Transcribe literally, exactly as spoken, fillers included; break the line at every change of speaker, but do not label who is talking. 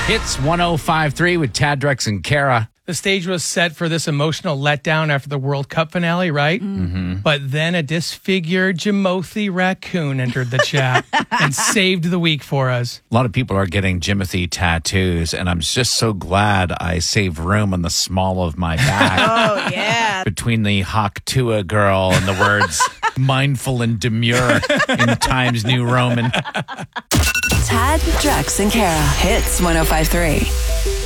Hits one oh five point three with Tad, Drex, and Kara.
The stage was set for this emotional letdown after the World Cup finale, right? Mm-hmm. But then a disfigured Jimothy raccoon entered the chat and saved the week for us.
A lot of people are getting Jimothy tattoos, and I'm just so glad I saved room on the small of my back.
Oh, yeah.
Between the Hawktua girl and the words mindful and demure in Times New Roman.
Tad, Drex, and Kara. Hits one oh five point three.